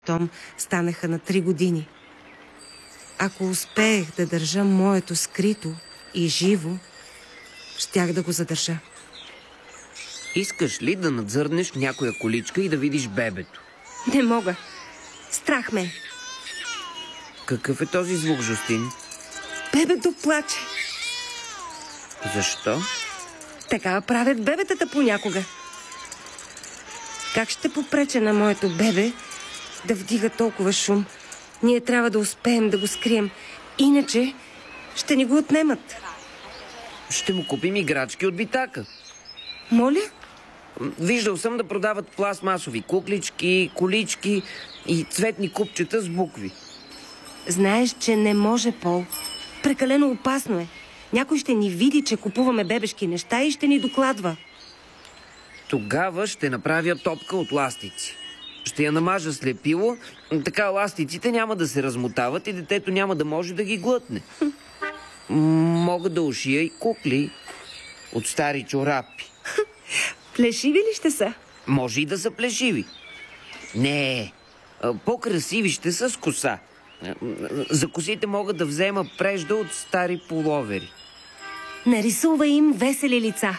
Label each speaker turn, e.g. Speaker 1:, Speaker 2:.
Speaker 1: Том станаха на 3 години. Ако успеех да държа моето скрито и живо, щях да го задържа.
Speaker 2: Искаш ли да надзърнеш някоя количка и да видиш бебето?
Speaker 1: Не мога. Страх ме.
Speaker 2: Какъв е този звук, Жустин?
Speaker 1: Бебето плаче.
Speaker 2: Защо?
Speaker 1: Така правят бебетата понякога. Как ще попреча на моето бебе да вдига толкова шум? Ние трябва да успеем да го скрием. Иначе ще ни го отнемат.
Speaker 2: Ще му купим играчки от битака.
Speaker 1: Моля?
Speaker 2: Виждал съм да продават пластмасови куклички, колички и цветни купчета с букви.
Speaker 1: Знаеш, че не може, Пол. Прекалено опасно е. Някой ще ни види, че купуваме бебешки неща и ще ни докладва.
Speaker 2: Тогава ще направя топка от ластици. Ще я намажа с лепило, така ластиците няма да се размотават и детето няма да може да ги глътне. Мога да ушия и кукли от стари чорапи.
Speaker 1: Плешиви ли ще са?
Speaker 2: Може и да са плешиви. Не, по-красиви ще са с коса. За косите мога да взема прежда от стари пуловери.
Speaker 1: Нарисува им весели лица.